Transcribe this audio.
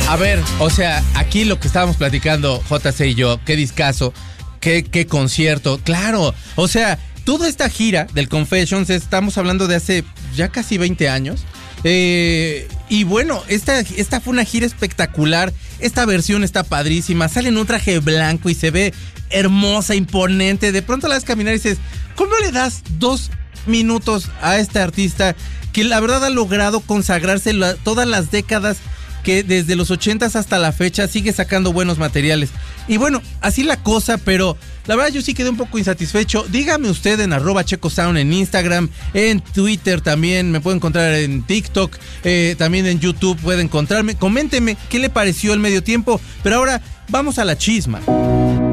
A ver, o sea, aquí lo que estábamos platicando, JC y yo, qué discazo, qué concierto, claro, o sea, toda esta gira del Confessions, estamos hablando de hace ya casi 20 años, y bueno, esta fue una gira espectacular, esta versión está padrísima, sale en un traje blanco y se ve hermosa, imponente, de pronto la ves caminar y dices, ¿cómo le das 2 minutos a este artista que la verdad ha logrado consagrarse todas las décadas, que desde los 80s hasta la fecha sigue sacando buenos materiales? Y bueno, así la cosa, pero la verdad yo sí quedé un poco insatisfecho. Dígame usted en @checosound en Instagram, en Twitter también, me puede encontrar en TikTok, también en YouTube puede encontrarme. Coménteme qué le pareció el medio tiempo, pero ahora vamos a la chisma.